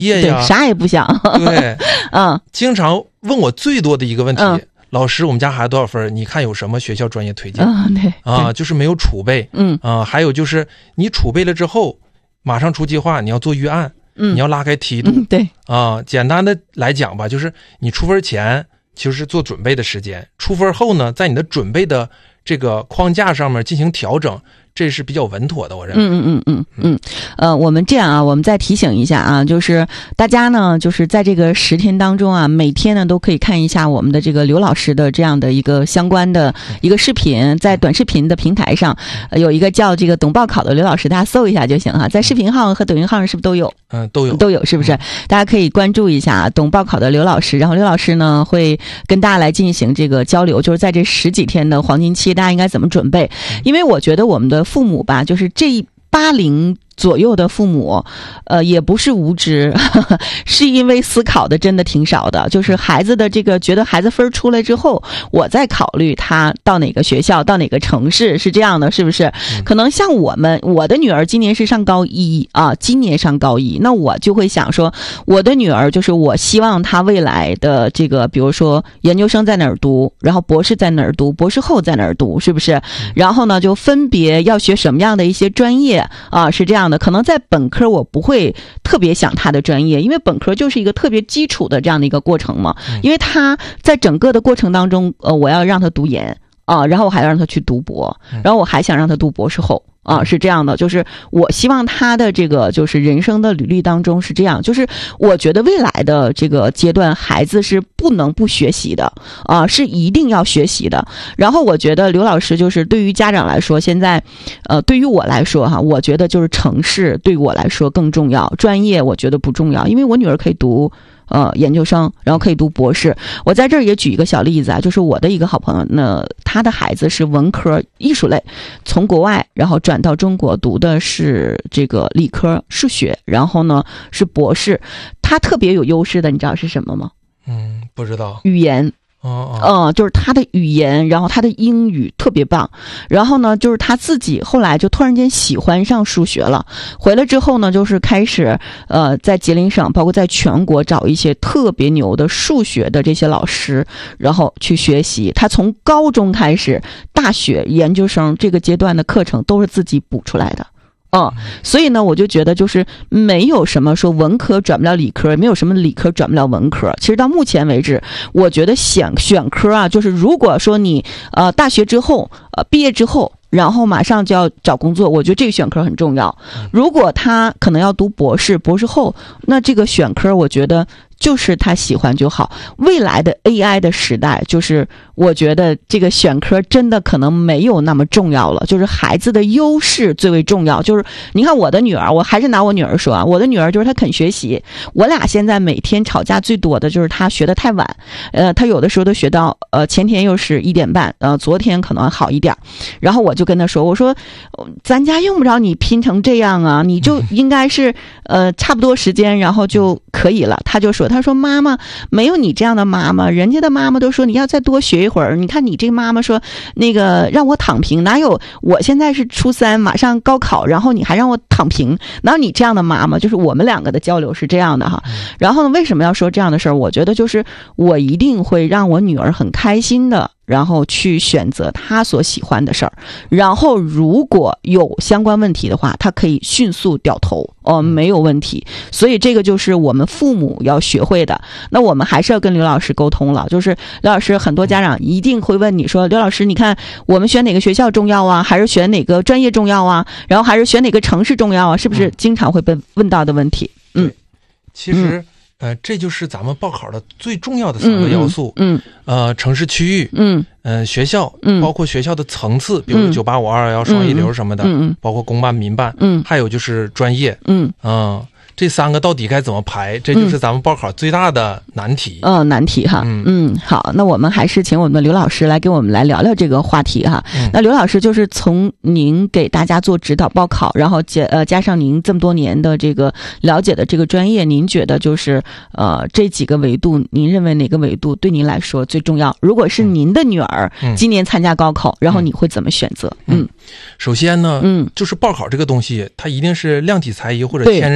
业呀， 啥也不想。 对，经常问我最多的一个问题，老师，我们家孩子多少分？你看有什么学校专业推荐？ 对就是没有储备。还有就是你储备了之后，马上出计划，你要做预案，你要拉开梯度。 对简单的来讲吧，就是你出分前就是做准备的时间，出分后呢，在你的准备的这个框架上面进行调整，这是比较稳妥的，我认为。 我们这样啊，我们再提醒一下啊，就是大家呢，就是在这个10天当中啊，每天呢都可以看一下我们的这个刘老师的这样的一个相关的一个视频，在短视频的平台上，有一个叫这个懂报考的刘老师，大家搜一下就行哈，在视频号和抖音号上是不是都有？都有，是不是？大家可以关注一下懂报考的刘老师，然后刘老师呢会跟大家来进行这个交流，就是在这10几天的黄金期，大家应该怎么准备？因为我觉得我们的父母吧，就是这80左右的父母，也不是无知，是因为思考的真的挺少的。就是孩子的这个，觉得孩子分出来之后，我再考虑他到哪个学校，到哪个城市，是这样的，是不是？可能像我的女儿今年是上高一啊，今年上高一，那我就会想说，我的女儿就是我希望她未来的这个，比如说研究生在哪儿读，然后博士在哪儿读，博士后在哪儿读，是不是？然后呢，就分别要学什么样的一些专业啊，是这样的。可能在本科我不会特别想他的专业，因为本科就是一个特别基础的这样的一个过程嘛。因为他在整个的过程当中，我要让他读研啊，然后我还要让他去读博，然后我还想让他读博士后。是这样的，就是我希望他的这个就是人生的履历当中是这样，就是我觉得未来的这个阶段，孩子是不能不学习的是一定要学习的。然后我觉得刘老师就是对于家长来说，现在对于我来说哈，我觉得就是城市对于我来说更重要，专业我觉得不重要，因为我女儿可以读研究生，然后可以读博士。我在这儿也举一个小例子啊，就是我的一个好朋友，那他的孩子是文科艺术类，从国外然后转到中国读的是这个理科数学，然后呢是博士。他特别有优势的，你知道是什么吗？ 不知道。 语言。就是他的语言，然后他的英语特别棒，然后呢，就是他自己后来就突然间喜欢上数学了。回来之后呢，就是开始在吉林省，包括在全国找一些特别牛的数学的这些老师，然后去学习。他从高中开始，大学、研究生这个阶段的课程都是自己补出来的。所以呢，我就觉得就是没有什么说文科转不了理科，没有什么理科转不了文科。其实到目前为止，我觉得选科啊，就是如果说你大学之后毕业之后，然后马上就要找工作，我觉得这个选科很重要。如果他可能要读博士、博士后，那这个选科我觉得就是他喜欢就好。未来的 AI 的时代，就是我觉得这个选科真的可能没有那么重要了，就是孩子的优势最为重要。就是你看我的女儿，我还是拿我女儿说啊，我的女儿就是她肯学习。我俩现在每天吵架最多的就是她学得太晚，她有的时候都学到前天又是1点半，昨天可能好一点，然后我就跟她说，我说咱家用不着你拼成这样啊，你就应该是差不多时间然后就可以了。她就说，她说妈妈没有你这样的妈妈，人家的妈妈都说你要再多学一会儿，你看你这个妈妈说那个让我躺平，哪有我现在是初3马上高考，然后你还让我躺平，哪有你这样的妈妈。就是我们两个的交流是这样的哈。然后呢，为什么要说这样的事儿？我觉得就是我一定会让我女儿很开心的，然后去选择她所喜欢的事儿，然后如果有相关问题的话，她可以迅速掉头没有问题。所以这个就是我们父母要学会的。那我们还是要跟刘老师沟通了，就是刘老师，很多家长一定会问你说，刘老师你看我们选哪个学校重要啊，还是选哪个专业重要啊，然后还是选哪个城市重要啊，是不是经常会被问到的问题？ 其实这就是咱们报考的最重要的3个要素。城市区域，学校，包括学校的层次，比如985、211、双一流什么的，包括公办、民办，还有就是专业，这3个到底该怎么排？这就是咱们报考最大的难题。 难题哈。好，那我们还是请我们的刘老师来给我们来聊聊这个话题哈。那刘老师就是从您给大家做指导报考，然后加上您这么多年的这个了解的这个专业，您觉得就是这几个维度，您认为哪个维度对您来说最重要？如果是您的女儿今年参加高考，然后你会怎么选择？ 首先呢，就是报考这个东西，它一定是量体裁衣或者千人千面。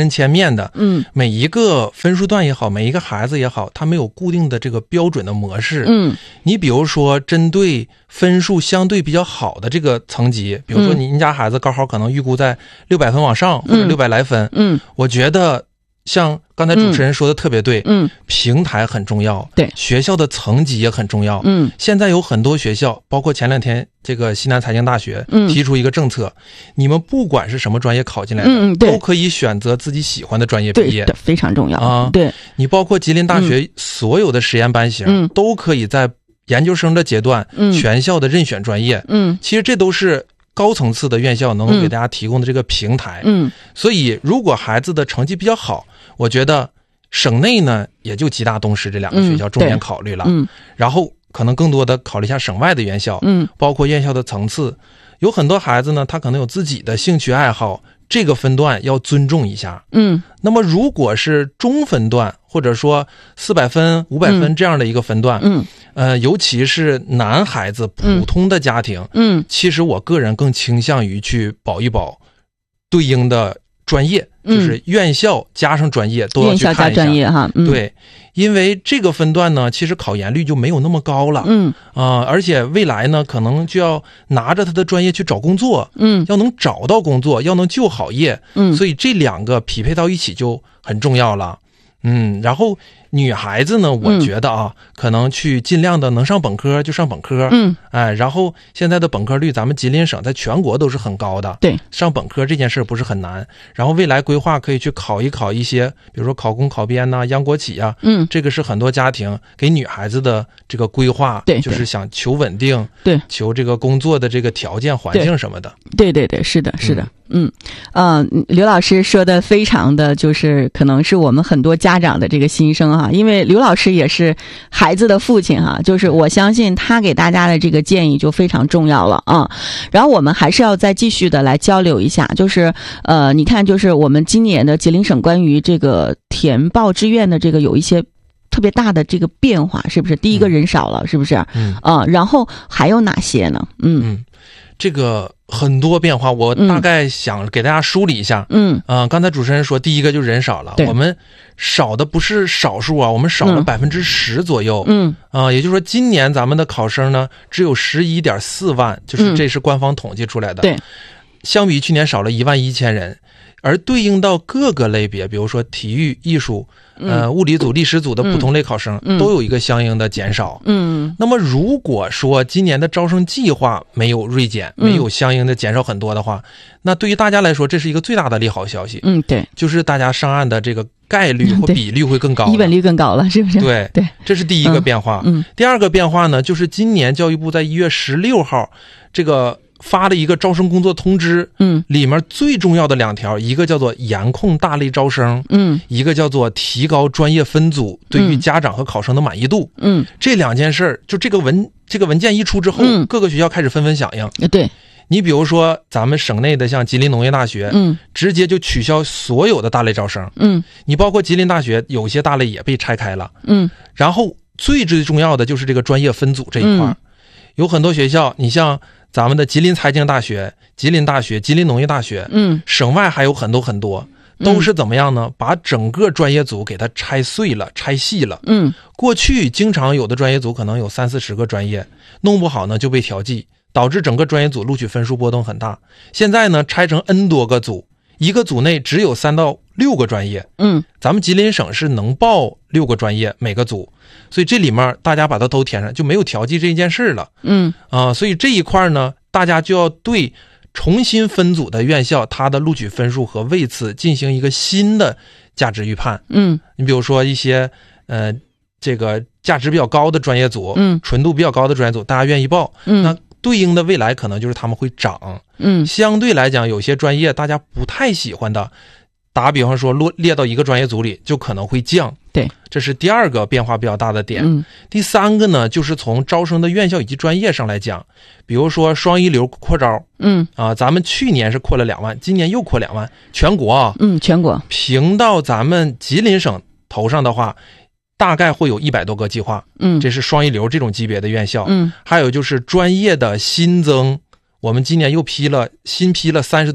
变的。每一个分数段也好，每一个孩子也好，他没有固定的这个标准的模式。你比如说针对分数相对比较好的这个层级，比如说您家孩子高考可能预估在600分往上，或者600来分。我觉得像刚才主持人说的特别对，平台很重要， 对， 学校的层级也很重要。现在有很多学校，包括前2天这个西南财经大学提出一个政策，你们不管是什么专业考进来的，都可以选择自己喜欢的专业毕业， 对，非常重要啊。对， 你包括吉林大学所有的实验班型，都可以在研究生的阶段全校的任选专业。其实这都是高层次的院校能给大家提供的这个平台。所以如果孩子的成绩比较好，我觉得省内呢也就吉大东师这2个学校重点考虑了。然后可能更多的考虑一下省外的院校，包括院校的层次。有很多孩子呢，他可能有自己的兴趣爱好，这个分段要尊重一下。那么如果是中分段，或者说400分、500分这样的一个分段，尤其是男孩子普通的家庭，其实我个人更倾向于去保一保对应的专业，就是院校加上专业都要去看一下。院校加专业哈，对，因为这个分段呢，其实考研率就没有那么高了。而且未来呢，可能就要拿着他的专业去找工作，要能找到工作，要能就好业，所以这2个匹配到一起就很重要了。然后女孩子呢，我觉得可能去尽量的能上本科就上本科。然后现在的本科率，咱们吉林省在全国都是很高的。对，上本科这件事不是很难。然后未来规划可以去考一些，比如说考公考编央国企啊。这个是很多家庭给女孩子的这个规划，对，就是想求稳定，对，求这个工作的这个条件环境什么的。对，是的，是的。刘老师说的非常的就是可能是我们很多家长的这个心声哈，因为刘老师也是孩子的父亲哈，就是我相信他给大家的这个建议就非常重要了啊。然后我们还是要再继续的来交流一下，就是你看，就是我们今年的吉林省关于这个填报志愿的这个有一些特别大的这个变化，是不是？第一个人少了，是不是？然后还有哪些呢？这个很多变化，我大概想给大家梳理一下。刚才主持人说第一个就是人少了，我们少的不是少数啊，我们少了10%左右。也就是说今年咱们的考生呢只有11.4万，就是这是官方统计出来的。对，相比去年少了11000人。而对应到各个类别，比如说体育、艺术、物理组、历史组的普通类考生，都有一个相应的减少。那么如果说今年的招生计划没有锐减，没有相应的减少很多的话，那对于大家来说，这是一个最大的利好消息。对，就是大家上岸的这个概率或比率会更高，一本率更高了，是不是？对，这是第一个变化。第二个变化呢，就是今年教育部在1月16号这个发了一个招生工作通知，里面最重要的2条，一个叫做严控大类招生，一个叫做提高专业分组对于家长和考生的满意度。这2件事就这个文件一出之后，各个学校开始纷纷响应。对，你比如说咱们省内的像吉林农业大学，直接就取消所有的大类招生。你包括吉林大学有些大类也被拆开了。然后最重要的就是这个专业分组这一块，有很多学校，你像咱们的吉林财经大学、吉林大学、吉林农业大学，省外还有很多，都是怎么样呢？把整个专业组给它拆碎了、拆细了。过去经常有的专业组可能有30-40个专业，弄不好呢就被调剂，导致整个专业组录取分数波动很大。现在呢拆成 N 多个组，一个组内只有3到6个专业。咱们吉林省是能报6个专业每个组，所以这里面大家把它都填上，就没有调剂这一件事了。所以这一块呢，大家就要对重新分组的院校它的录取分数和位次进行一个新的价值预判。你比如说一些这个价值比较高的专业组，纯度比较高的专业组，大家愿意报，那对应的未来可能就是他们会涨。相对来讲有些专业大家不太喜欢的，打比方说列到一个专业组里就可能会降。对，这是第2个变化比较大的点。第3个呢，就是从招生的院校以及专业上来讲，比如说双一流扩招，咱们去年是扩了2万，今年又扩2万，全国啊，全国评到咱们吉林省头上的话，大概会有100多个计划。这是双一流这种级别的院校。还有就是专业的新增，我们今年又新批了30多种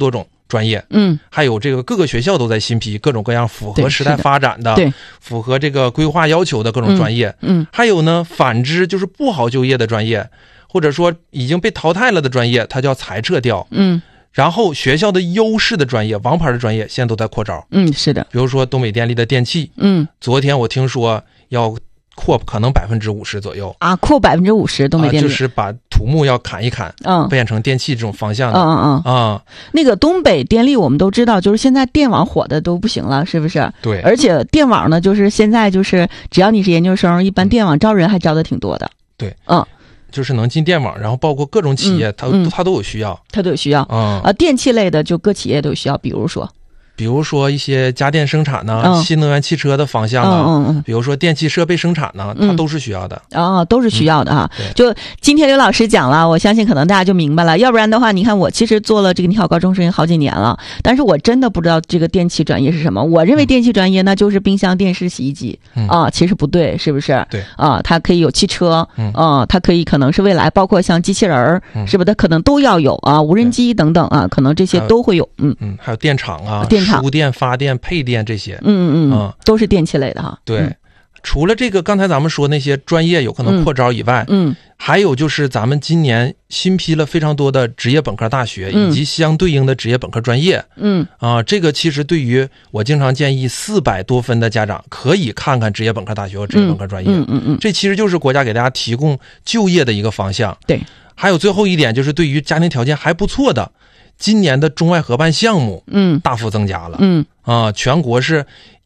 专业，还有这个各个学校都在新批各种各样符合时代发展的， 对， 符合这个规划要求的各种专业，还有呢，反之就是不好就业的专业，或者说已经被淘汰了的专业，它叫裁撤掉，然后学校的优势的专业、王牌的专业现在都在扩招， 是的， 比如说东北电力的电气，昨天我听说要扩可能50%左右啊，扩50%，东北电力就是把土木要砍一砍，变成电气这种方向的， 那个东北电力我们都知道，就是现在电网火的都不行了，是不是？ 对， 而且电网呢，就是现在就是只要你是研究生，一般电网招人还招的挺多的。 对，就是能进电网，然后包括各种企业，它都有需要， 它都有需要，电气类的就各企业都有需要，比如说一些家电生产呢，新能源汽车的方向啊，比如说电气设备生产呢，它都是需要的都是需要的哈。就今天刘老师讲了，我相信可能大家就明白了。要不然的话，你看我其实做了这个你好高中生好几年了，但是我真的不知道这个电气专业是什么。我认为电气专业那就是冰箱、电视、洗衣机其实不对，是不是？ 对它可以有汽车它可以可能是未来包括像机器人是不是？它可能都要有无人机等等可能这些都会有。 还有电厂啊，输电、发电、配电这些， 都是电气类的哈。 对，除了这个刚才咱们说那些专业有可能扩招以外，还有就是咱们今年新批了非常多的职业本科大学以及相对应的职业本科专业，这个其实对于我经常建议400多分的家长可以看看职业本科大学和职业本科专业，这其实就是国家给大家提供就业的一个方向。 对， 还有最后一点就是对于家庭条件还不错的。今年的中外合办项目大幅增加了，全国是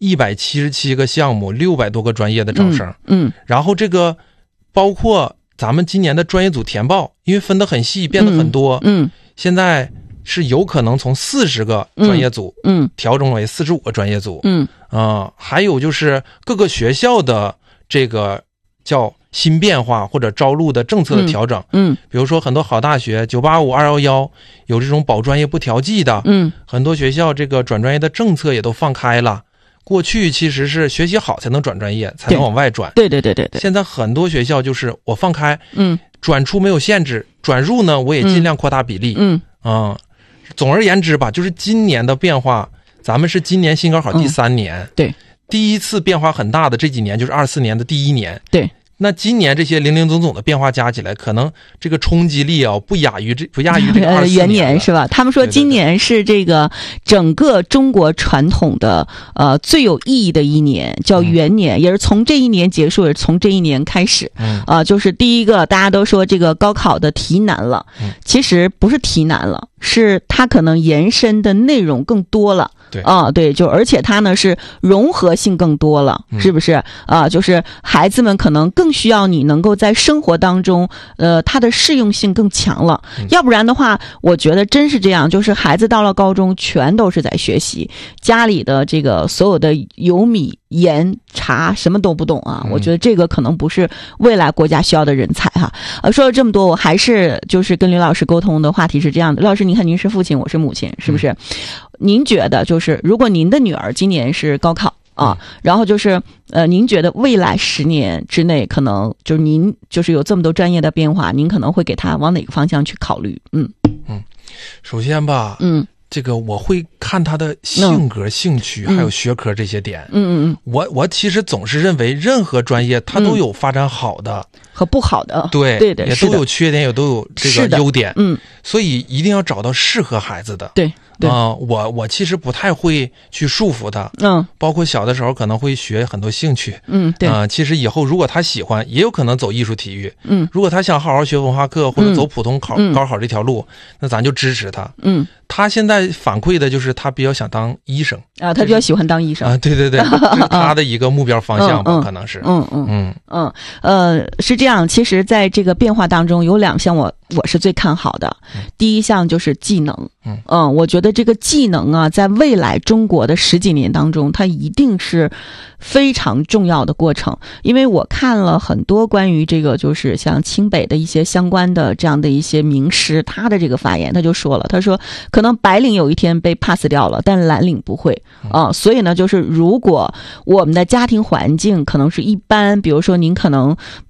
177个项目，600多个专业的招生，然后这个包括咱们今年的专业组填报，因为分得很细，变得很多，现在是有可能从40个专业组调整为45个专业组，还有就是各个学校的这个叫新变化或者招录的政策的调整，比如说很多好大学985、211有这种保专业不调剂的，很多学校这个转专业的政策也都放开了。过去其实是学习好才能转专业，才能往外转。 对。 现在很多学校就是我放开，转出没有限制，转入呢我也尽量扩大比例，总而言之吧，就是今年的变化，咱们是今年新高考第3年， 对， 第一次变化很大的这几年就是24年的第1年， 对。 那今年这些零零总总的变化加起来，可能这个冲击力不亚于这个24 年是吧？他们说今年是这个整个中国传统的最有意义的一年，叫元年，也是从这一年结束，也是从这一年开始。就是第一个，大家都说这个高考的题难了，其实不是题难了，是它可能延伸的内容更多了。对，就而且它呢是融合性更多了，是不是？就是孩子们可能更需要你能够在生活当中，它的适用性更强了。要不然的话，我觉得真是这样，就是孩子到了高中全都是在学习，家里的这个所有的油米盐茶什么都不懂我觉得这个可能不是未来国家需要的人才哈。说了这么多，我还是就是跟刘老师沟通的话题是这样的，刘老师，您看您是父亲，我是母亲，是不是？您觉得就是如果您的女儿今年是高考然后就是您觉得未来10年之内可能就是您就是有这么多专业的变化，您可能会给她往哪个方向去考虑？ 首先吧，这个我会看他的性格、兴趣还有学科这些点。我其实总是认为任何专业它都有发展好的和不好的， 对的，也都有缺点，也都有这个优点。所以一定要找到适合孩子的。 对。 我其实不太会去束缚他，包括小的时候可能会学很多兴趣， 对， 其实以后如果他喜欢，也有可能走艺术体育，如果他想好好学文化课或者走普通高考这条路，那咱就支持他，他现在反馈的就是他比较想当医生他比较喜欢当医生对，这是他的一个目标方向吧，可能是， 是这样。其实在这个变化当中有2项我是最看好的，第一项就是技能，我觉得这个技能在未来中国的10几年当中，它一定是非常重要的过程。因为我看了很多关于这个就是像清北的一些相关的这样的一些名师，他的这个发言他就说了，他说可能白领有一天被 pass 掉了，但蓝领不会所以呢就是如果我们的家庭环境可能是一般，比如说您可能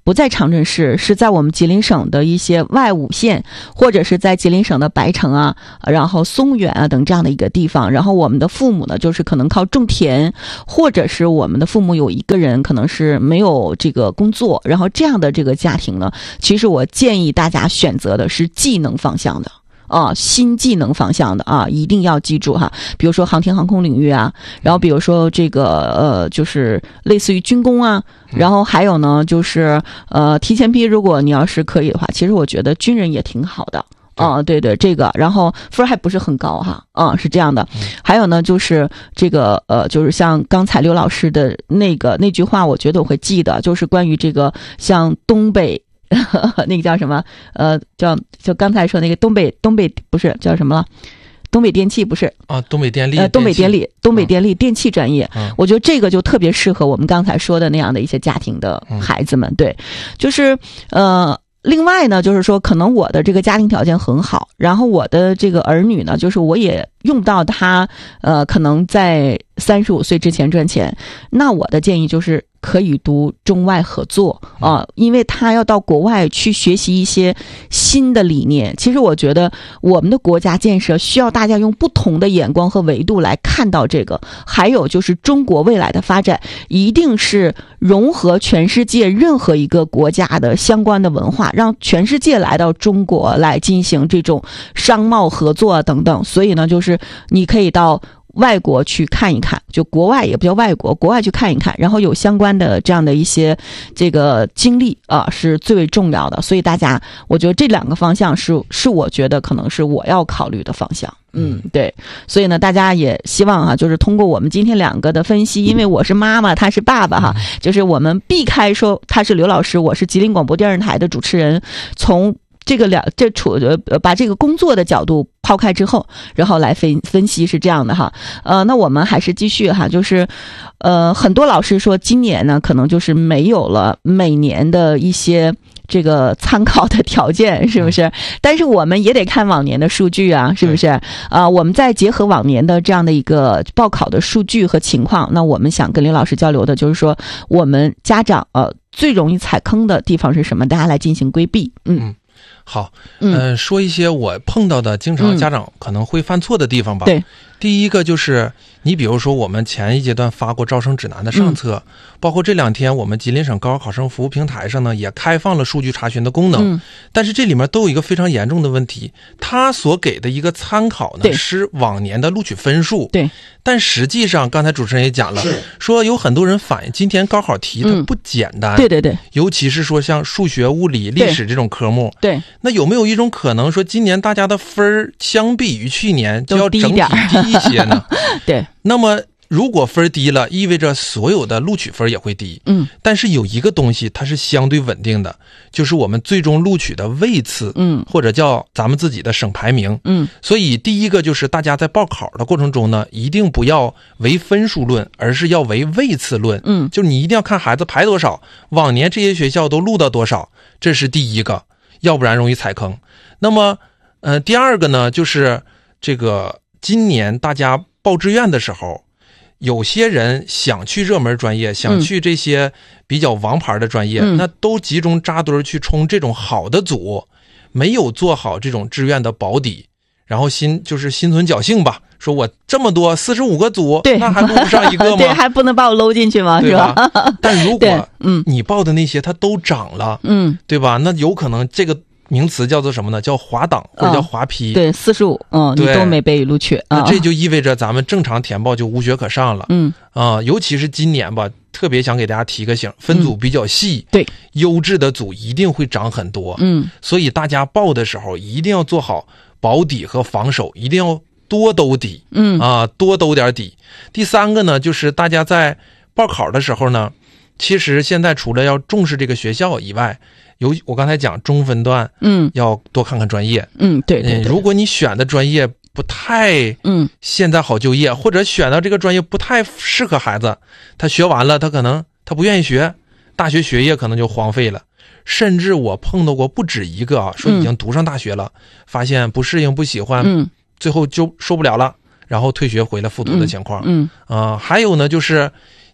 不在长春市，是在我们吉林省的一些外5县，或者是在吉林省的白城啊，然后松原啊等这样的一个地方。然后我们的父母呢，就是可能靠种田，或者是我们的父母有一个人可能是没有这个工作，然后这样的这个家庭呢，其实我建议大家选择的是技能方向的。新技能方向的啊，一定要记住哈。比如说航天航空领域啊，然后比如说这个就是类似于军工啊，然后还有呢就是提前批，如果你要是可以的话，其实我觉得军人也挺好的。对对，这个，然后分还不是很高哈，是这样的。还有呢，就是这个就是像刚才刘老师的那句话，我觉得我会记得，就是关于这个像东北。那个叫什么？就刚才说那个东北不是叫什么了？东北电器不是啊？东北电力， 东北电力电气专业，我觉得这个就特别适合我们刚才说的那样的一些家庭的孩子们。对，就是另外呢，就是说可能我的这个家庭条件很好，然后我的这个儿女呢，就是我也用不到他可能在35岁之前赚钱，那我的建议就是可以读中外合作因为他要到国外去学习一些新的理念。其实我觉得我们的国家建设需要大家用不同的眼光和维度来看到这个。还有就是中国未来的发展一定是融合全世界任何一个国家的相关的文化，让全世界来到中国来进行这种商贸合作等等。所以呢，就是你可以到外国去看一看，就国外也不叫外国，国外去看一看，然后有相关的这样的一些这个经历是最为重要的。所以大家，我觉得这2个方向是我觉得可能是我要考虑的方向。对，所以呢，大家也希望就是通过我们今天2个的分析，因为我是妈妈，他是爸爸哈，就是我们避开说他是刘老师，我是吉林广播电视台的主持人，从这个把这个工作的角度抛开之后，然后来分析是这样的哈。那我们还是继续哈，就是很多老师说今年呢可能就是没有了每年的一些这个参考的条件，是不是？但是我们也得看往年的数据啊，是不是？我们再结合往年的这样的一个报考的数据和情况，那我们想跟刘老师交流的就是说，我们家长最容易踩坑的地方是什么？大家来进行规避。 好，说一些我碰到的经常家长可能会犯错的地方吧。 对， 第一个就是你比如说我们前一阶段发过招生指南的上册，包括这2天我们吉林省高考考生服务平台上呢也开放了数据查询的功能，但是这里面都有一个非常严重的问题，它所给的一个参考呢是往年的录取分数。 对， 但实际上刚才主持人也讲了，说有很多人反映今天高考题它不简单。 对对对， 尤其是说像数学、物理、历史这种科目。 对， 那有没有一种可能说今年大家的分相比于去年就要整体低一些呢？ 对， 那么如果分低了，意味着所有的录取分也会低。但是有一个东西它是相对稳定的，就是我们最终录取的位次，或者叫咱们自己的省排名。所以第一个就是大家在报考的过程中呢，一定不要唯分数论，而是要唯位次论。就是你一定要看孩子排多少，往年这些学校都录到多少，这是第一个，要不然容易踩坑。那么第二个呢，就是这个今年大家报志愿的时候，有些人想去热门专业，想去这些比较王牌的专业，那都集中扎堆去冲这种好的组，没有做好这种志愿的保底，然后心存侥幸吧，说我这么多45个组，那还不上一个吗？ 对，还不能把我搂进去吗？ 是吧？但如果你报的那些它都涨了，对吧？那有可能这个名词叫做什么呢？叫滑档或者叫滑批。 对，45，你都没被录取， 那这就意味着咱们正常填报就无学可上了。尤其是今年吧，特别想给大家提个醒，分组比较细， 对， 优质的组一定会涨很多。所以大家报的时候一定要做好保底和防守，一定要多兜底。多兜点底。第三个呢，就是大家在报考的时候呢，其实现在除了要重视这个学校以外，我刚才讲中分段，要多看看专业。 对， 如果你选的专业不太现在好就业，或者选到这个专业不太适合孩子，他学完了他不愿意学，大学学业可能就荒废了。甚至我碰到过不止一个说已经读上大学了，发现不适应不喜欢，最后就受不了了，然后退学回来复读的情况。还有呢，就是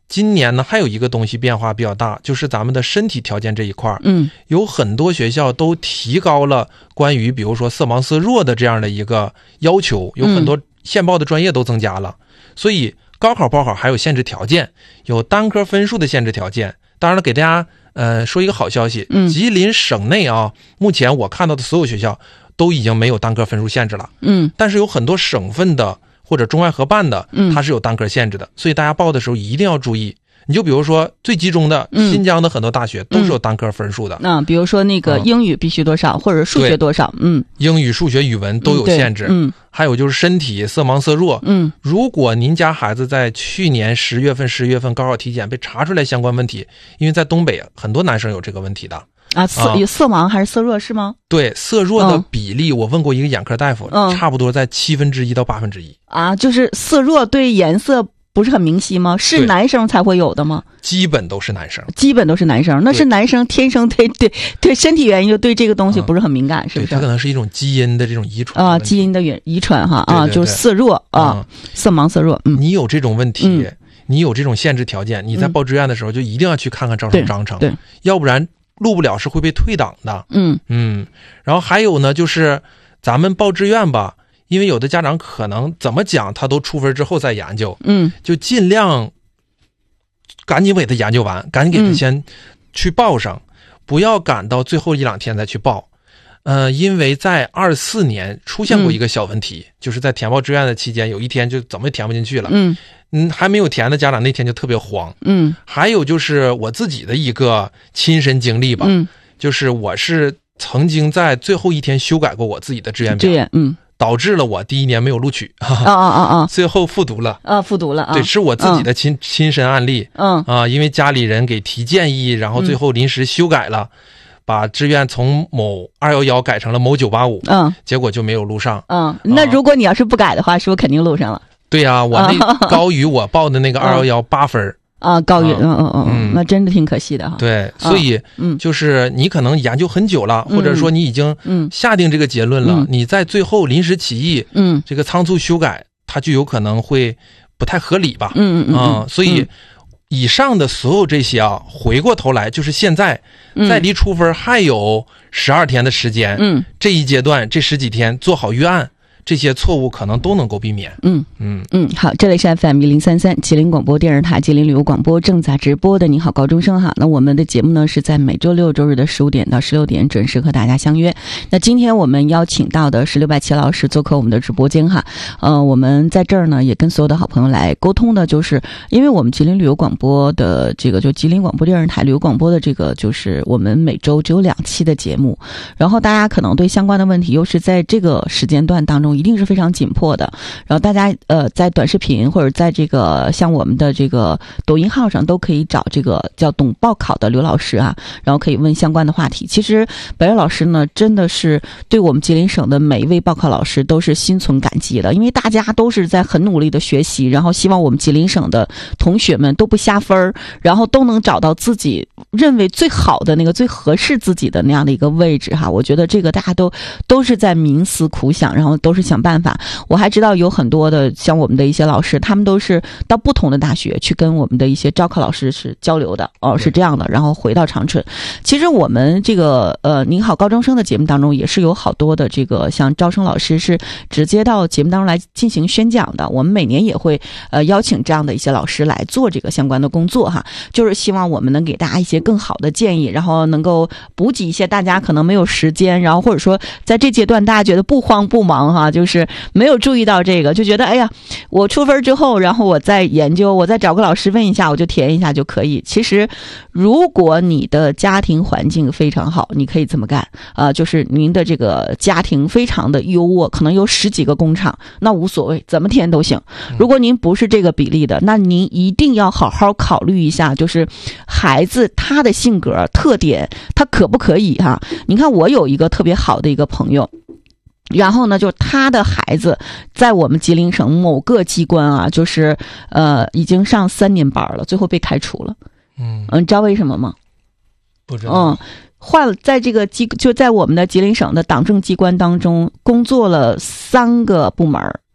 今年呢，还有一个东西变化比较大，就是咱们的身体条件这一块。有很多学校都提高了关于比如说色盲色弱的这样的一个要求，有很多现报的专业都增加了。所以高考报考还有限制条件，有单科分数的限制条件。当然了，给大家说一个好消息，吉林省内啊，目前我看到的所有学校都已经没有单科分数限制了。但是有很多省份的或者中外合办的，它是有单科限制的，所以大家报的时候一定要注意。你就比如说最集中的新疆的很多大学都是有单科分数的。 比如说那个英语必须多少，或者数学多少。 英语、数学、语文都有限制。还有就是身体色盲色弱。如果您家孩子在去年10月份、11月份高考体检被查出来相关问题，因为在东北很多男生有这个问题的。 有色盲还是色弱是吗？ 对，色弱的比例，我问过一个眼科大夫，差不多在1/7到1/8%。就是色弱对颜色不是很明晰吗？是男生才会有的吗？ 基本都是男生。 那是男生天生对身体原因就对这个东西不是很敏感，是不是？ 它可能是一种基因的这种遗传基因的遗传哈。就是色弱色盲色弱。 你有这种问题，你有这种限制条件，你在报志愿的时候就一定要去看看招生章程，要不然录不了是会被退档的。然后还有呢，就是咱们报志愿吧，因为有的家长可能怎么讲他都出分之后再研究，就尽量赶紧给他研究完，赶紧给他先去报上，不要赶到最后1-2天再去报。因为在24年出现过一个小问题，就是在填报志愿的期间，有一天就怎么也填不进去了。还没有填的家长那天就特别慌。还有就是我自己的一个亲身经历吧，就是我是曾经在最后一天修改过我自己的志愿表，导致了我第1年没有录取，最后复读了。对，是我自己的亲身案例。因为家里人给提建议，然后最后临时修改了，把志愿从某211改成了某985，结果就没有录上。 那如果你要是不改的话，是不是肯定录上了？ 对呀，我那高于我报的那个211 8分。 高于那真的挺可惜的哈。 对，所以就是你可能研究很久了，或者说你已经下定这个结论了，你在最后临时起意，这个仓促修改，它就有可能会不太合理吧。所以以上的所有这些回过头来就是现在在离出分还有12天的时间，这一阶段这10几天做好预案，这些错误可能都能够避免。 好，这里是 FM1033 吉林广播电视台吉林旅游广播正在直播的你好高中生哈。那我们的节目呢是在每周6周日的15点到16点准时和大家相约。那今天我们邀请到的是刘百奇老师做客我们的直播间哈。我们在这儿呢也跟所有的好朋友来沟通的，就是因为我们吉林旅游广播的这个就吉林广播电视台旅游广播的这个就是我们每周只有2期的节目，然后大家可能对相关的问题又是在这个时间段当中一定是非常紧迫的，然后大家在短视频或者在这个像我们的这个抖音号上都可以找这个叫懂报考的刘老师啊，然后可以问相关的话题。其实白月老师呢真的是对我们吉林省的每一位报考老师都是心存感激的，因为大家都是在很努力的学习，然后希望我们吉林省的同学们都不瞎分，然后都能找到自己认为最好的那个最合适自己的那样的一个位置哈。我觉得这个大家都是在冥思苦想，然后都是想办法。我还知道有很多的像我们的一些老师，他们都是到不同的大学去跟我们的一些招考老师是交流的是这样的，然后回到长春。其实我们这个您好高中生的节目当中也是有好多的这个像招生老师是直接到节目当中来进行宣讲的，我们每年也会邀请这样的一些老师来做这个相关的工作哈，就是希望我们能给大家一些更好的建议，然后能够补给一些大家可能没有时间，然后或者说在这阶段大家觉得不慌不忙哈，就是没有注意到这个，就觉得哎呀我出分之后然后我再研究，我再找个老师问一下，我就填一下就可以。其实如果你的家庭环境非常好，你可以这么干就是您的这个家庭非常的优渥，可能有10几个工厂，那无所谓，怎么填都行。如果您不是这个比例的，那您一定要好好考虑一下，就是孩子他的性格特点他可不可以哈。你看我有一个特别好的一个朋友，然后呢就他的孩子在我们吉林省某个机关就是已经上3年班了，最后被开除了。你知道为什么吗？ 不知道。 换了在这个就在我们的吉林省的党政机关当中工作了3个部门，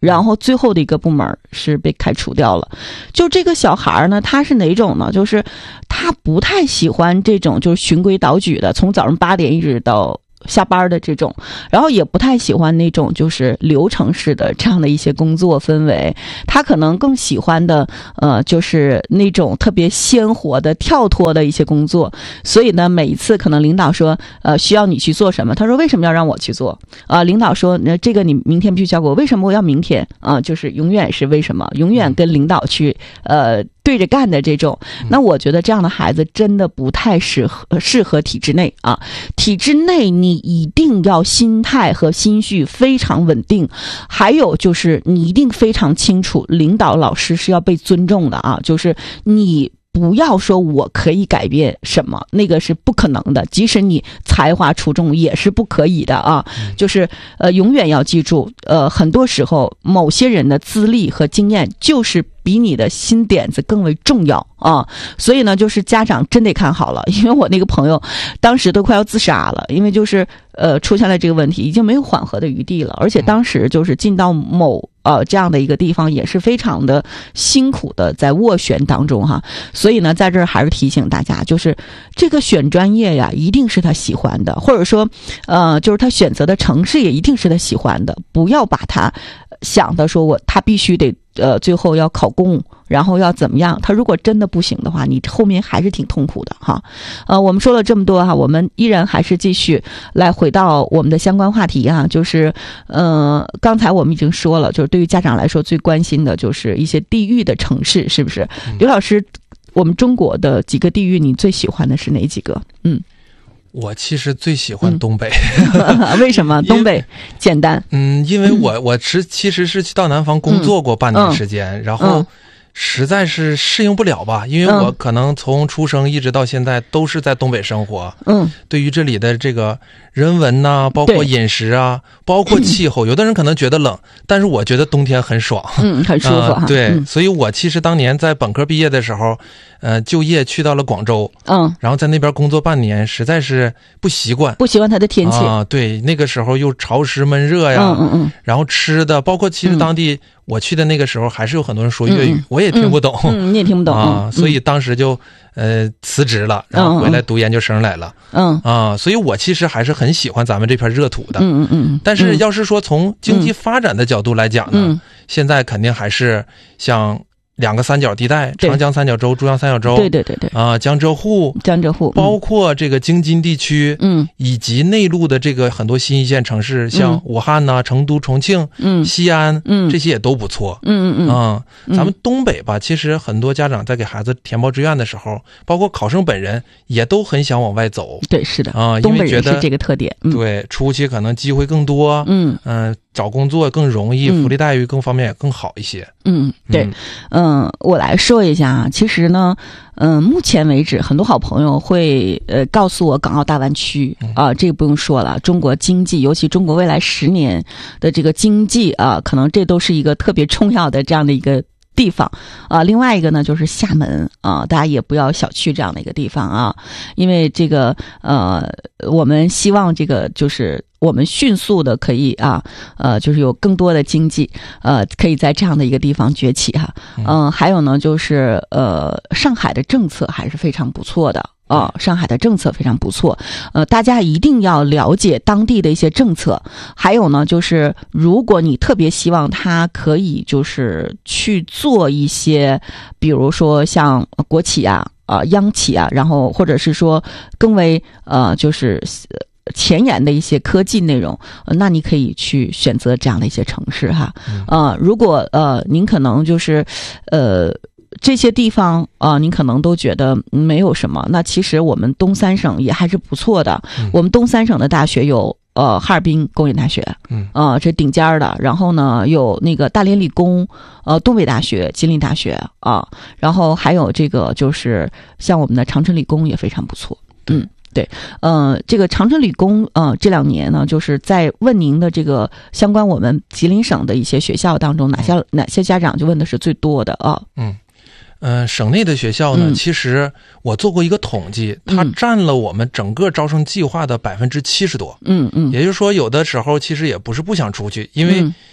然后最后的一个部门是被开除掉了。就这个小孩呢，他是哪种呢？就是他不太喜欢这种就是循规蹈矩的，从早上8点一直到下班的这种，然后也不太喜欢那种就是流程式的这样的一些工作氛围，他可能更喜欢的就是那种特别鲜活的跳脱的一些工作。所以呢，每一次可能领导说需要你去做什么，他说为什么要让我去做领导说这个你明天必须交给我，为什么我要明天就是永远是为什么，永远跟领导去对着干的这种。那我觉得这样的孩子真的不太适合体制内啊。体制内你一定要心态和心绪非常稳定，还有就是你一定非常清楚领导老师是要被尊重的啊，就是你不要说我可以改变什么，那个是不可能的，即使你才华出众也是不可以的啊。就是永远要记住很多时候某些人的资历和经验就是比你的新点子更为重要啊。所以呢，就是家长真得看好了，因为我那个朋友当时都快要自杀了，因为就是出现了这个问题，已经没有缓和的余地了，而且当时就是进到某这样的一个地方也是非常的辛苦的在斡旋当中哈。所以呢，在这儿还是提醒大家，就是这个选专业呀，一定是他喜欢的，或者说就是他选择的城市也一定是他喜欢的，不要把他想的说他必须得最后要考公，然后要怎么样，他如果真的不行的话，你后面还是挺痛苦的哈。我们说了这么多哈，我们依然还是继续来回到我们的相关话题啊，就是刚才我们已经说了，就是对于家长来说最关心的就是一些地域的城市，是不是？刘老师，我们中国的几个地域你最喜欢的是哪几个？ 我其实最喜欢东北。 为什么？东北简单。 因为我其实是去到南方工作过半年时间，然后实在是适应不了吧，因为我可能从出生一直到现在都是在东北生活。对于这里的这个人文呐，包括饮食啊，包括气候，有的人可能觉得冷，但是我觉得冬天很爽， 很舒服哈。 对，所以我其实当年在本科毕业的时候，就业去到了广州，然后在那边工作半年，实在是不习惯它的天气啊。对，那个时候又潮湿闷热呀，然后吃的，包括其实当地我去的那个时候还是有很多人说粤语，我也听不懂， 你也听不懂啊，所以当时就辞职了，然后回来读研究生来了，所以我其实还是很喜欢咱们这片热土的，但是要是说从经济发展的角度来讲呢，现在肯定还是像2个三角地带，长江三角洲、珠江三角洲，对江浙沪，包括这个京津地区，以及内陆的这个很多新一线城市，像武汉呐、成都、重庆、西安，这些也都不错。咱们东北吧，其实很多家长在给孩子填报志愿的时候，包括考生本人也都很想往外走。 对，是的东北人是这个特点。 对，出去可能机会更多，找工作更容易，福利待遇更方面也更好一些。 对，我来说一下啊，其实呢，目前为止，很多好朋友会告诉我港澳大湾区啊，这个不用说了，中国经济，尤其中国未来10年的这个经济啊，可能这都是一个特别重要的这样的一个地方啊。另外一个呢就是厦门啊，大家也不要小觑这样的一个地方啊，因为这个我们希望这个就是我们迅速的可以就是有更多的经济可以在这样的一个地方崛起哈。还有呢就是上海的政策还是非常不错的。上海的政策非常不错，大家一定要了解当地的一些政策。还有呢，就是如果你特别希望他可以就是去做一些，比如说像国企啊、央企啊，然后或者是说更为就是前沿的一些科技内容，那你可以去选择这样的一些城市哈。如果您可能就是这些地方您可能都觉得没有什么，那其实我们东三省也还是不错的。我们东三省的大学有哈尔滨工业大学，这顶尖的。然后呢，有那个大连理工，东北大学、吉林大学啊，然后还有这个就是像我们的长春理工也非常不错。对，这个长春理工这2年呢，就是在问您的这个相关我们吉林省的一些学校当中，哪些家长就问的是最多的啊？ 省内的学校呢，其实我做过一个统计，它占了我们整个招生计划的70%多。也就是说，有的时候其实也不是不想出去，因为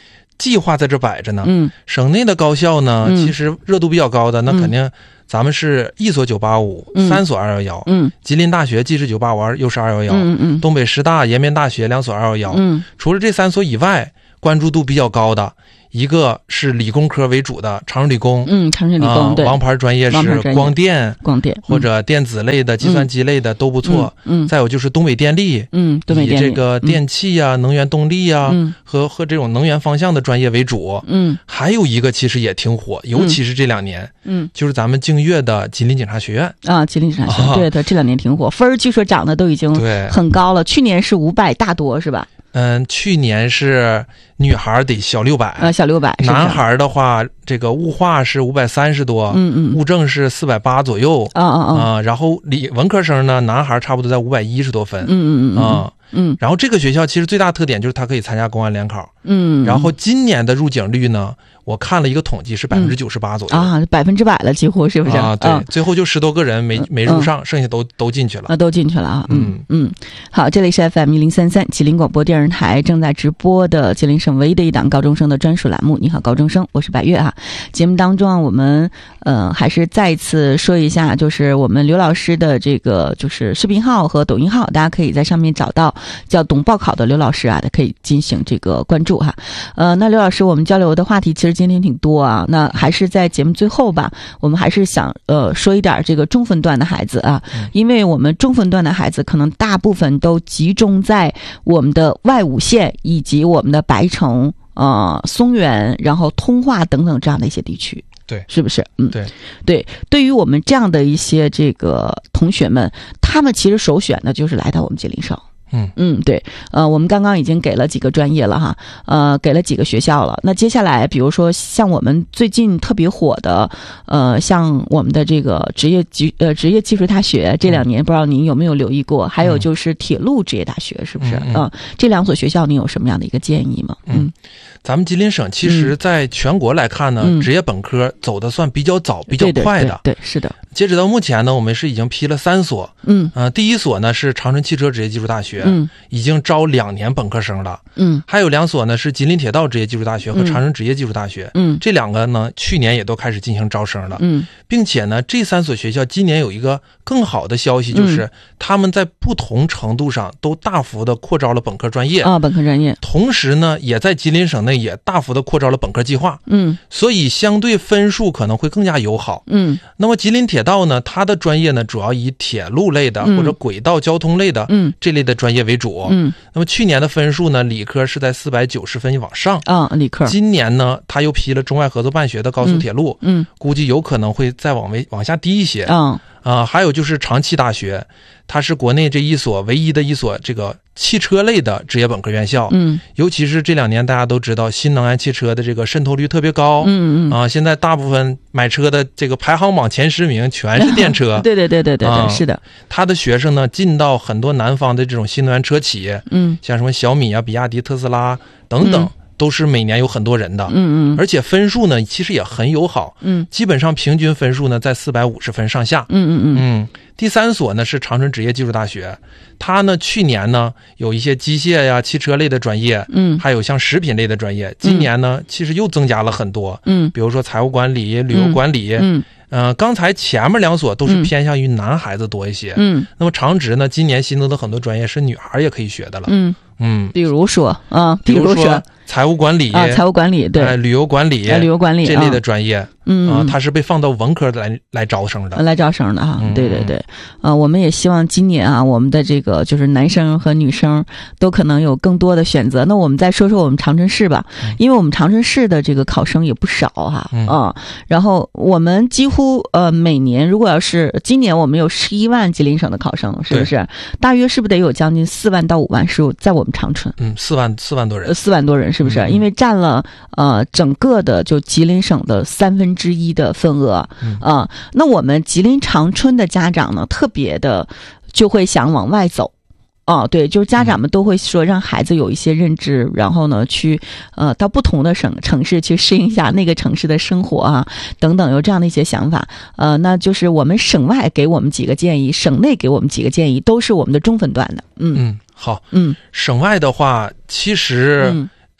计划在这摆着呢。省内的高校呢，其实热度比较高的，那肯定咱们是一所985，3所211。吉林大学既是985又是211。东北师大、延边大学2所211。除了这3所以外，关注度比较高的。一个是理工科为主的长春理工， 长春理工，对， 王牌专业是光电或者电子类的、计算机类的都不错。再有就是东北电力， 东北电力以这个电气啊、能源动力啊和这种能源方向的专业为主。还有一个其实也挺火，尤其是这2年，就是咱们净月的吉林警察学院啊，吉林警察学院，对的，这2年挺火，分儿据说涨的都已经很高了，去年是500大多是吧？ 去年是女孩得小600， 小600， 男孩的话，这个物化是530多，物政是480左右，然后文科生呢，男孩差不多在510多分，然后这个学校其实最大特点就是它可以参加公安联考，然后今年的入警率呢，我看了一个统计是98%左右啊，100%了，几乎是不是啊？对，最后就10多个人没入上，剩下都进去了， 都进去了啊。好，这里是 FM1033吉林广播电视台正在直播的吉林省唯一的一档高中生的专属栏目。你好，高中生，我是百月啊。节目当中啊，我们还是再一次说一下，就是我们刘老师的这个就是视频号和抖音号，大家可以在上面找到叫懂报考的刘老师啊，可以进行这个关注哈。那刘老师，我们交流的话题其实今天挺多啊，那还是在节目最后吧，我们还是想说一点这个中分段的孩子啊，因为我们中分段的孩子可能大部分都集中在我们的外五县以及我们的白城、松原，然后通化等等这样的一些地区。 对， 是不是？ 对， 对于我们这样的一些这个同学们，他们其实首选的就是来到我们吉林省。对，我们刚刚已经给了几个专业了哈，给了几个学校了。那接下来，比如说像我们最近特别火的，像我们的这个职业技术大学，这2年不知道您有没有留意过？还有就是铁路职业大学，是不是？这2所学校您有什么样的一个建议吗？ 咱们吉林省其实在全国来看呢，职业本科走的算比较早、比较快的。 对，是的。 截止到目前呢，我们是已经批了3所。第一所呢是长春汽车职业技术大学，已经招2年本科生了。还有2所呢是吉林铁道职业技术大学和长春职业技术大学。这2个呢去年也都开始进行招生了。并且呢这3所学校今年有一个更好的消息，就是他们在不同程度上都大幅的扩招了本科专业啊，本科专业。同时呢也在吉林省内也大幅的扩招了本科计划。所以相对分数可能会更加友好。那么吉林铁道呢，它的专业呢主要以铁路类的或者轨道交通类的这类的专业为主。那么去年的分数呢，理科是在490分往上啊，理科。 今年呢，他又批了中外合作办学的高速铁路，估计有可能会再往下低一些。还有就是长汽大学，它是国内这一所唯一的一所这个汽车类的职业本科院校。尤其是这2年大家都知道新能源汽车的这个渗透率特别高。现在大部分买车的这个排行榜前10名全是电车。 对，是的。 他的学生呢进到很多南方的这种新能源车企业，像什么小米啊、比亚迪、特斯拉等等。都是每年有很多人的。而且分数呢其实也很友好。基本上平均分数呢在450分上下。第3所呢是长春职业技术大学，它呢去年呢有一些机械呀、汽车类的专业，还有像食品类的专业，今年呢其实又增加了很多。比如说财务管理、旅游管理。刚才前面2所都是偏向于男孩子多一些。那么长职呢今年新增的很多专业是女孩也可以学的了。 比如说财务管理财务管理，对， 旅游管理这类的专业。它是被放到文科来招生的， 哈。对，我们也希望今年啊，我们的这个就是男生和女生都可能有更多的选择。那我们再说说我们长春市吧，因为我们长春市的这个考生也不少哈。然后我们几乎每年，如果要是今年我们有11万吉林省的考生，是不是？大约是不是得有将近4万到5万是在我们长春 ？4万多人 ，4万多人是不是？因为占了整个的就吉林省的1/3的份额。那我们吉林长春的家长呢，特别的就会想往外走。对，就是家长们都会说让孩子有一些认知，然后呢去到不同的城市去适应一下那个城市的生活啊等等，有这样的一些想法。那就是我们省外给我们几个建议，省内给我们几个建议，都是我们的中分段的。 好。省外的话其实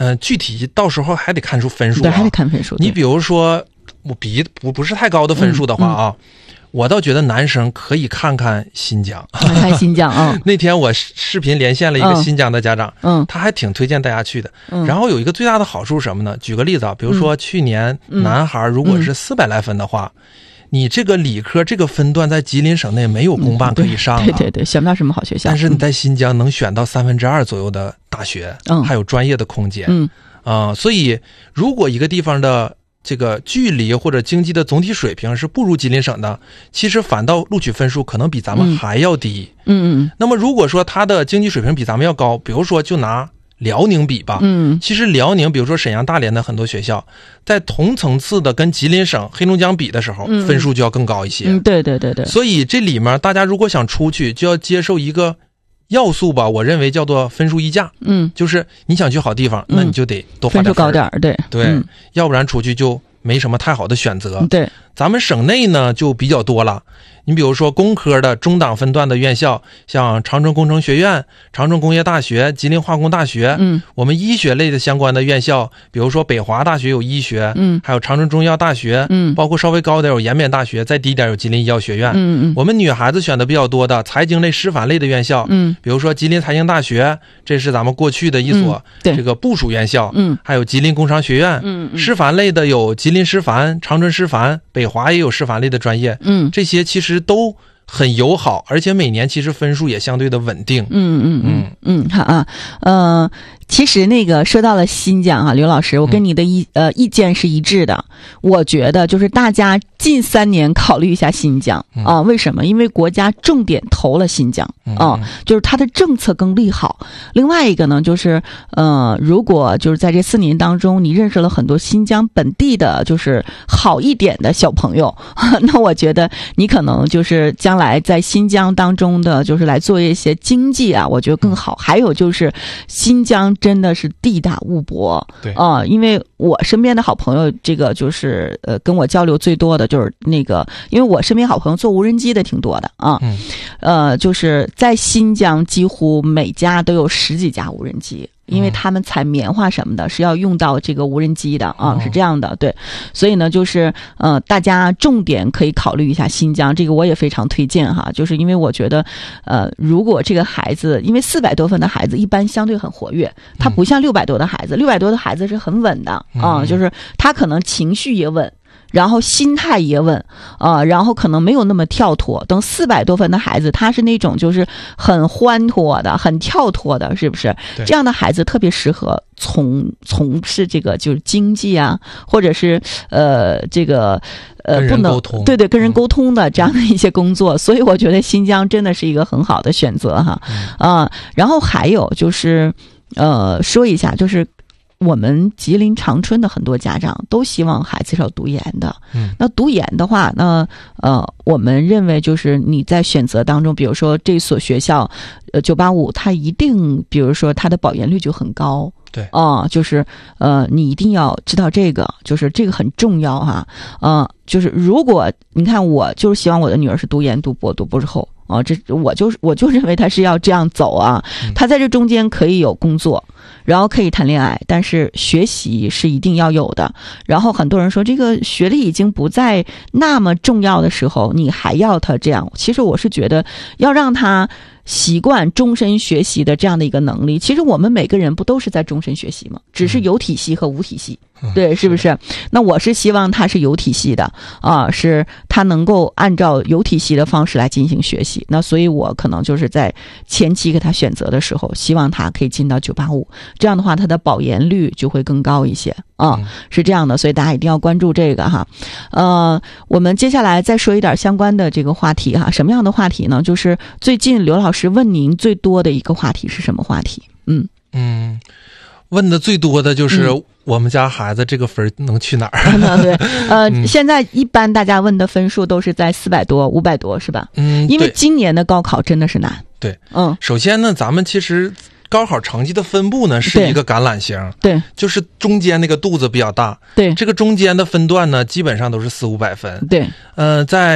具体到时候还得看出分数啊， 对，还得看分数。 你比如说我比不是太高的分数的话啊，我倒觉得男生可以看看新疆， 看新疆啊。 那天我视频连线了一个新疆的家长，他还挺推荐大家去的。然后有一个最大的好处是什么呢？举个例子啊，比如说去年男孩如果是400来分的话，你这个理科这个分段在吉林省内没有公办可以上啊， 对，选不到什么好学校。 但是你在新疆能选到2/3左右的大学，还有专业的空间，所以如果一个地方的这个距离或者经济的总体水平是不如吉林省的，其实反倒录取分数可能比咱们还要低。那么如果说他的经济水平比咱们要高，比如说就拿辽宁比吧，其实辽宁比如说沈阳大连的很多学校在同层次的跟吉林省黑龙江比的时候，分数就要更高一些。 对， 所以这里面大家如果想出去，就要接受一个要素吧，我认为叫做分数溢价。就是你想去好地方，那你就得多花点分数高点， 对，要不然出去就没什么太好的选择。 对， 咱们省内呢就比较多了。你比如说工科的中档分段的院校，像长春工程学院、长春工业大学、吉林化工大学。我们医学类的相关的院校，比如说北华大学有医学，还有长春中医药大学，包括稍微高点有延边大学，再低点有吉林医药学院。我们女孩子选的比较多的财经类师范类的院校，比如说吉林财经大学，这是咱们过去的一所这个部属院校，还有吉林工商学院。师范类的有吉林师范、长春师范，北华也有师范类的专业。这些其实都很友好，而且每年其实分数也相对的稳定。 好啊，其实那个说到了新疆啊，刘老师，我跟你的意见是一致的。我觉得就是大家近3年考虑一下新疆啊，为什么？因为国家重点投了新疆啊，就是它的政策更利好。另外一个呢，就是如果就是在这4年当中，你认识了很多新疆本地的，就是好一点的小朋友，那我觉得你可能就是将来在新疆当中的，就是来做一些经济啊，我觉得更好。还有就是新疆真的是地大物博， 对因为我身边的好朋友，这个就是跟我交流最多的就是那个，因为我身边好朋友做无人机的挺多的啊，就是在新疆几乎每家都有10几架无人机。因为他们采棉花什么的是要用到这个无人机的啊，是这样的，对，所以呢，就是大家重点可以考虑一下新疆，这个我也非常推荐哈，就是因为我觉得如果这个孩子，因为400多分的孩子一般相对很活跃，他不像600多的孩子，600多的孩子是很稳的啊，就是他可能情绪也稳。然后心态也稳然后可能没有那么跳脱。等400多分的孩子，他是那种就是很欢脱的、很跳脱的，是不是？这样的孩子特别适合从事这个就是经济啊，或者是这个不能对跟人沟通的这样的一些工作。所以我觉得新疆真的是一个很好的选择哈然后还有就是说一下就是。我们吉林长春的很多家长都希望孩子是要读研的。那读研的话，那我们认为就是你在选择当中，比如说这所学校985，它一定比如说它的保研率就很高。 对就是你一定要知道这个，就是这个很重要哈。就是如果你看，我就是希望我的女儿是读研、读博、读博士后这我就认为她是要这样走啊。她在这中间可以有工作。然后可以谈恋爱，但是学习是一定要有的。然后很多人说这个学历已经不再那么重要的时候，你还要他这样。其实我是觉得要让他习惯终身学习的这样的一个能力。其实我们每个人不都是在终身学习吗？只是有体系和无体系。对，是不是？那我是希望他是有体系的是他能够按照有体系的方式来进行学习。那所以我可能就是在前期给他选择的时候，希望他可以进到985，这样的话他的保研率就会更高一些是这样的。所以大家一定要关注这个哈。我们接下来再说一点相关的这个话题哈。什么样的话题呢？就是最近刘老师问您最多的一个话题是什么话题？ 问的最多的就是我们家孩子这个分能去哪儿？ 对，现在一般大家问的分数都是在400多、500多，是吧？因为今年的高考真的是难。 对，首先呢，咱们其实高考成绩的分布呢是一个橄榄形， 对， 就是中间那个肚子比较大， 对， 这个中间的分段呢基本上都是400-500分， 对， 在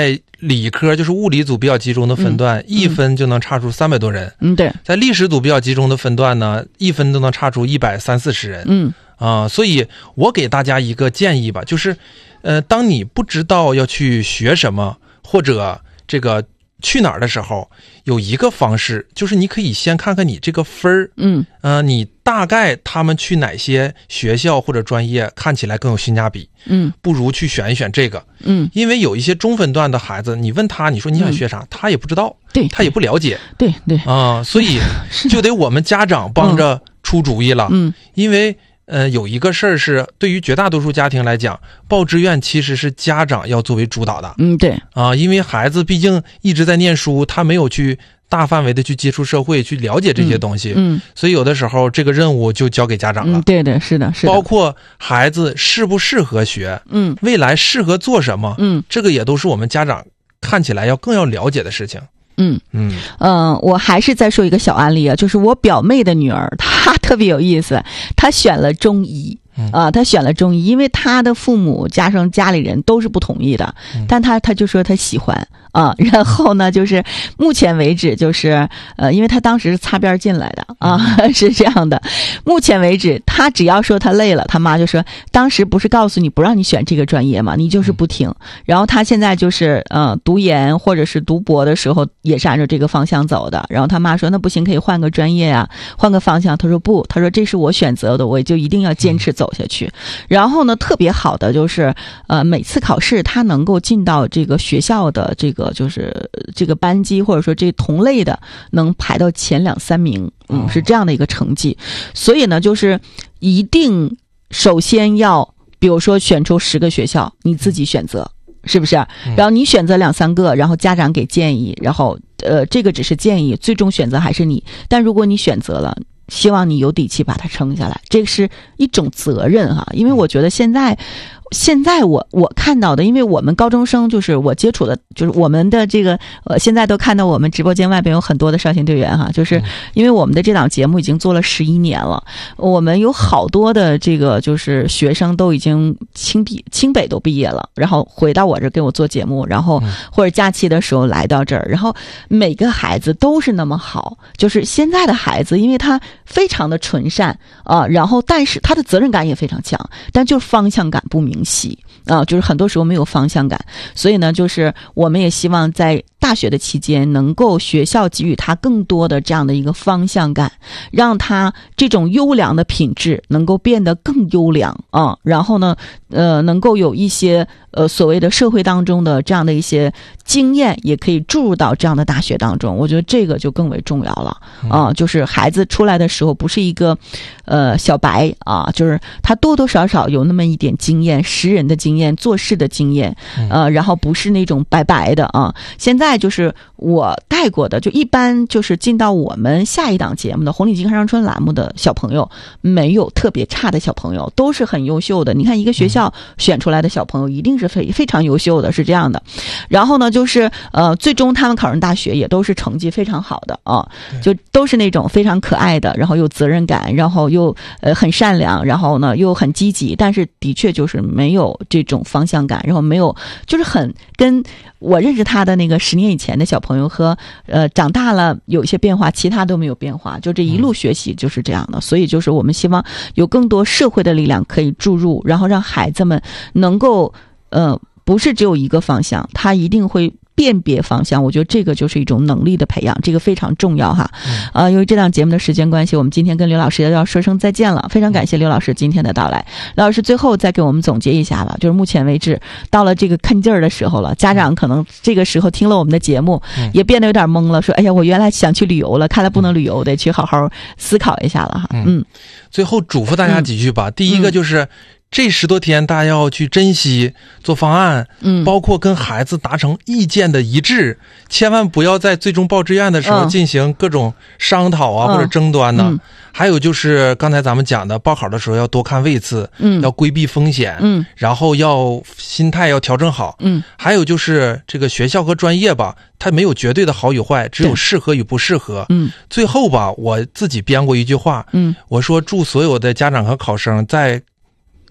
理科就是物理组比较集中的分段，1分就能差出300多人。 对。 在历史组比较集中的分段呢，1分都能差出130-140人。所以我给大家一个建议吧，就是当你不知道要去学什么或者这个去哪儿的时候，有一个方式，就是你可以先看看你这个分儿，你大概他们去哪些学校或者专业看起来更有性价比，不如去选一选这个，因为有一些中分段的孩子，你问他，你说你想学啥，他也不知道， 对， 他也不了解， 对， 所以就得我们家长帮着出主意了，因为有一个事儿是对于绝大多数家庭来讲，报志愿其实是家长要作为主导的。 对因为孩子毕竟一直在念书，他没有去大范围的去接触社会，去了解这些东西。所以有的时候这个任务就交给家长了。 对的，是的， 包括孩子适不适合学，未来适合做什么，这个也都是我们家长看起来更要了解的事情。 我还是再说一个小案例啊，就是我表妹的女儿，她特别有意思，她选了中医。她选了中医，因为她的父母加上家里人都是不同意的，但她就说她喜欢啊。然后呢，就是目前为止，就是因为她当时是擦边进来的啊，是这样的。目前为止，她只要说她累了，她妈就说当时不是告诉你不让你选这个专业吗？你就是不听。然后她现在就是读研或者是读博的时候也是按照这个方向走的。然后她妈说那不行，可以换个专业啊，换个方向。她说不，她说这是我选择的，我就一定要坚持走下去。然后呢，特别好的就是每次考试他能够进到这个学校的这个就是这个班级，或者说这同类的能排到前2-3名，是这样的一个成绩。所以呢，就是一定首先要比如说选出10个学校，你自己选择，是不是？然后你选择2-3个，然后家长给建议，然后这个只是建议，最终选择还是你。但如果你选择了，希望你有底气把它撑下来，这是一种责任哈。因为我觉得现在我看到的，因为我们高中生就是我接触的，就是我们的这个现在都看到我们直播间外边有很多的少先队员哈，就是因为我们的这档节目已经做了11年了，我们有好多的这个就是学生都已经清北都毕业了，然后回到我这给我做节目，然后或者假期的时候来到这儿，然后每个孩子都是那么好，就是现在的孩子，因为他非常的纯善然后但是他的责任感也非常强，但就是方向感不明晰就是很多时候没有方向感。所以呢，就是我们也希望在大学的期间能够学校给予他更多的这样的一个方向感，让他这种优良的品质能够变得更优良然后呢能够有一些所谓的社会当中的这样的一些经验也可以注入到这样的大学当中。我觉得这个就更为重要了就是孩子出来的时候不是一个小白就是他多多少少有那么一点经验，识人的经验，做事的经验然后不是那种白白的现在就是我带过的，就一般就是进到我们下一档节目的红领巾看上春栏目的小朋友，没有特别差的小朋友，都是很优秀的。你看一个学校选出来的小朋友一定是非常优秀的，是这样的。然后呢，就是最终他们考上大学也都是成绩非常好的就都是那种非常可爱的，然后有责任感，然后又很善良，然后呢又很积极，但是的确就是没有这种方向感，然后没有就是很跟我认识他的那个10年以前的小朋友和长大了有一些变化，其他都没有变化，就这一路学习就是这样的。所以就是我们希望有更多社会的力量可以注入，然后让孩子们能够不是只有一个方向，他一定会辨别方向。我觉得这个就是一种能力的培养，这个非常重要哈。由于这档节目的时间关系，我们今天跟刘老师要说声再见了，非常感谢刘老师今天的到来。刘老师最后再给我们总结一下吧，就是目前为止到了这个看劲儿的时候了，家长可能这个时候听了我们的节目也变得有点懵了，说哎呀我原来想去旅游了，看来不能旅游，得去好好思考一下了哈。 最后嘱咐大家几句吧。第一个就是这10多天大家要去珍惜，做方案，包括跟孩子达成意见的一致，千万不要在最终报志愿的时候进行各种商讨或者争端呢。还有就是刚才咱们讲的，报考的时候要多看位次，要规避风险，然后要心态要调整好，还有就是这个学校和专业吧，它没有绝对的好与坏，只有适合与不适合。最后吧，我自己编过一句话，我说祝所有的家长和考生在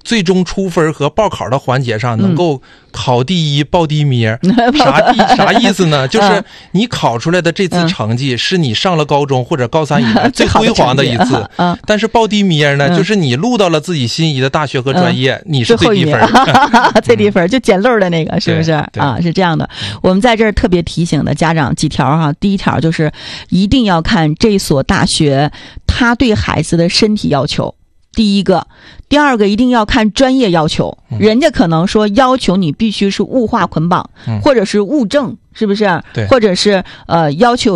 最终出分和报考的环节上能够考第一报第一名。啥意思呢？就是你考出来的这次成绩是你上了高中或者高三以来最辉煌的一次，但是报第一名呢，就是你录到了自己心仪的大学和专业，你是最低分。 最低分就捡漏的那个，是不是啊？是这样的。我们在这儿特别提醒的家长几条哈。第一条就是一定要看这所大学他对孩子的身体要求。第一个，第二个一定要看专业要求，人家可能说要求你必须是物化捆绑，或者是物证，是不是？ 对， 或者是要求